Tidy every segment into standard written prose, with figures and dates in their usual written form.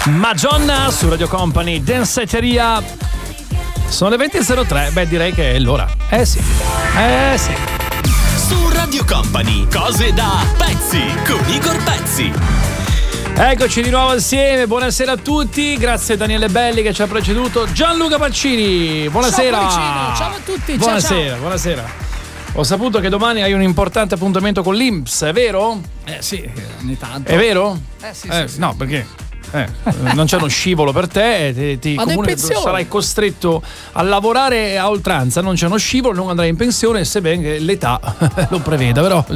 Madonna su Radio Company, Danceteria. Sono le 20.03, beh direi che è l'ora. Sì. Su Radio Company, cose da pezzi con Igor Pezzi. Eccoci di nuovo insieme, buonasera a tutti, grazie a Daniele Belli che ci ha preceduto, Gianluca Pacini, buonasera. Ciao a tutti, buonasera, buonasera. Ho saputo che domani hai un importante appuntamento con l'Inps, è vero? Sì, ogni tanto. È vero? Sì. No, perché? Non c'è uno scivolo per te, comunque sarai costretto a lavorare a oltranza, non c'è uno scivolo, non andrai in pensione, sebbene l'età lo preveda, però.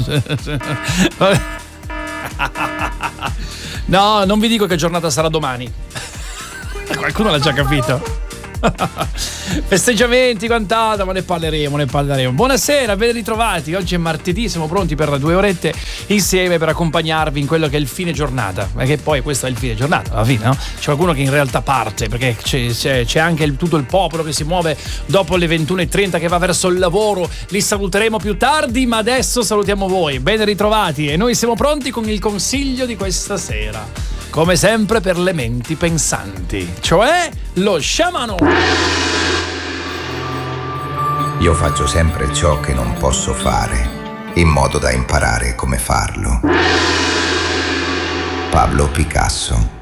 No, non vi dico che giornata sarà domani. Qualcuno l'ha già capito. Festeggiamenti, quant'altro, ma ne parleremo. Buonasera, ben ritrovati. Oggi è martedì, siamo pronti per 2 orette insieme per accompagnarvi in quello che è il fine giornata. Perché poi questo è il fine giornata, alla fine, no? C'è qualcuno che in realtà parte, perché c'è anche tutto il popolo che si muove dopo le 21.30 che va verso il lavoro. Li saluteremo più tardi, ma adesso salutiamo voi. Ben ritrovati e noi siamo pronti con il consiglio di questa sera. Come sempre per le menti pensanti, cioè lo sciamano. Io faccio sempre ciò che non posso fare, in modo da imparare come farlo. Pablo Picasso.